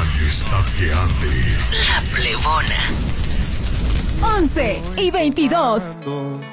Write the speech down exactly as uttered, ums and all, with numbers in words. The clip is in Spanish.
está que arde. La Plebona. once y veintidós.